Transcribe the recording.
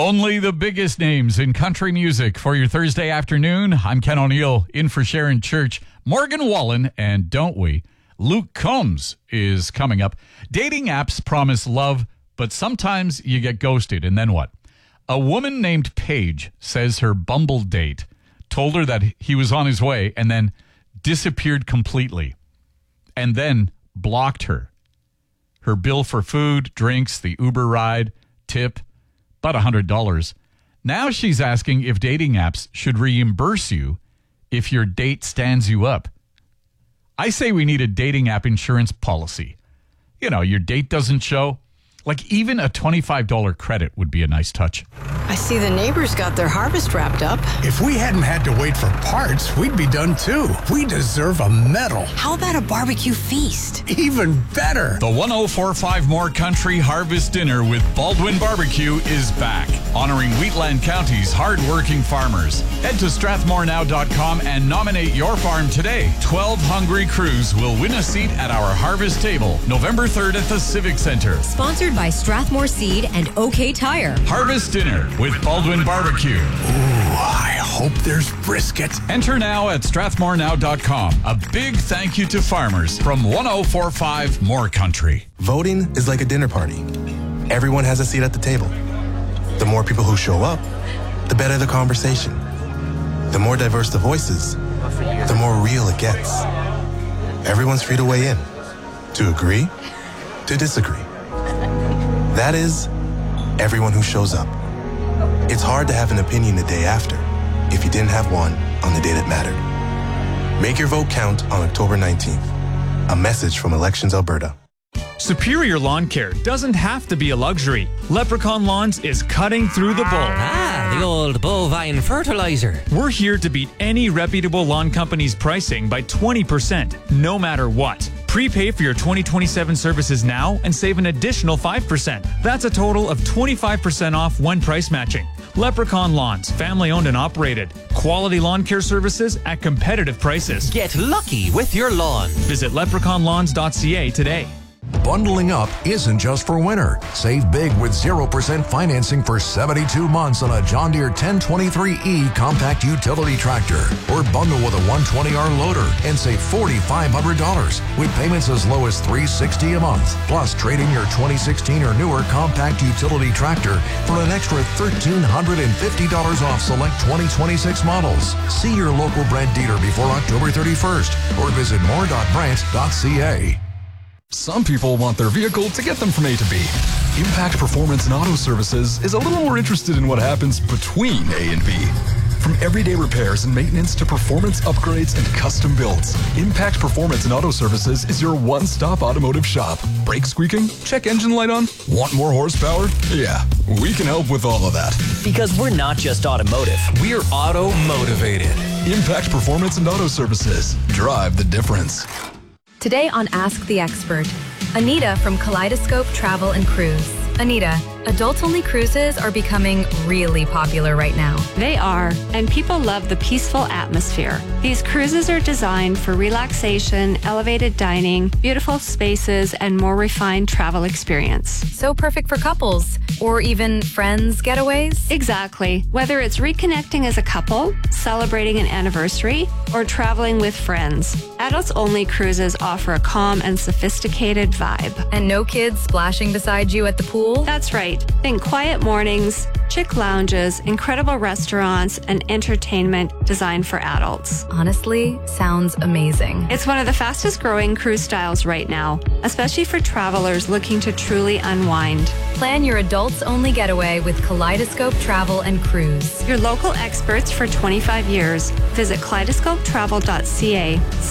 Only the biggest names in country music for your Thursday afternoon. I'm Ken O'Neill, in for Sharon Church, Morgan Wallen, and don't we? Luke Combs is coming up. Dating apps promise love, but sometimes you get ghosted, and then what? A woman named Paige says her Bumble date told her that he was on his way and then disappeared completely, and then blocked her. Her bill for food, drinks, the Uber ride, tip, about $100. Now she's asking if dating apps should reimburse you if your date stands you up. I say we need a dating app insurance policy. You know, your date doesn't show. Like, even a $25 credit would be a nice touch. I see the neighbors got their harvest wrapped up. If we hadn't had to wait for parts, we'd be done too. We deserve a medal. How about a barbecue feast? Even better. The 1045 More Country Harvest Dinner with Baldwin Barbecue is back, honoring Wheatland County's hard-working farmers. Head to strathmorenow.com and nominate your farm today. 12 hungry crews will win a seat at our harvest table, November 3rd at the Civic Center. Sponsored by Strathmore Seed and OK Tire. Harvest Dinner with Baldwin Barbecue. Ooh, I hope there's brisket. Enter now at strathmorenow.com. A big thank you to farmers from 1045 More Country. Voting is like a dinner party. Everyone has a seat at the table. The more people who show up, the better the conversation. The more diverse the voices, the more real it gets. Everyone's free to weigh in, to agree, to disagree. That is, everyone who shows up. It's hard to have an opinion the day after if you didn't have one on the day that mattered. Make your vote count on October 19th. A message from Elections Alberta. Superior Lawn Care doesn't have to be a luxury. Leprechaun Lawns is cutting through the bull. The old bovine fertilizer. We're here to beat any reputable lawn company's pricing by 20%, no matter what. Prepay for your 2027 services now and save an additional 5%. That's a total of 25% off when price matching. Leprechaun Lawns, family owned and operated. Quality lawn care services at competitive prices. Get lucky with your lawn. Visit leprechaunlawns.ca today. Bundling up isn't just for winter. Save big with 0% financing for 72 months on a John Deere 1023E compact utility tractor. Or bundle with a 120R loader and save $4,500 with payments as low as $360 a month. Plus, trade in your 2016 or newer compact utility tractor for an extra $1,350 off select 2026 models. See your local Brent dealer before October 31st or visit more.brent.ca. Some people want their vehicle to get them from A to B. Impact Performance and Auto Services is a little more interested in what happens between A and B. From everyday repairs and maintenance to performance upgrades and custom builds, Impact Performance and Auto Services is your one-stop automotive shop. Brake squeaking? Check engine light on? Want more horsepower? Yeah, we can help with all of that. Because we're not just automotive, we're auto-motivated. Impact Performance and Auto Services. Drive the difference. Today on Ask the Expert, Anita from Kaleidoscope Travel and Cruise. Anita, adult-only cruises are becoming really popular right now. They are, and people love the peaceful atmosphere. These cruises are designed for relaxation, elevated dining, beautiful spaces, and more refined travel experience. So perfect for couples, or even friends getaways? Exactly. Whether it's reconnecting as a couple, celebrating an anniversary, or traveling with friends, adults-only cruises offer a calm and sophisticated vibe. And no kids splashing beside you at the pool? That's right. Think quiet mornings, chic lounges, incredible restaurants, and entertainment designed for adults. Honestly, sounds amazing. It's one of the fastest growing cruise styles right now, especially for travelers looking to truly unwind. Plan your adults-only getaway with Kaleidoscope Travel and Cruise. Your local experts for 25 years. Visit kaleidoscopetravel.ca.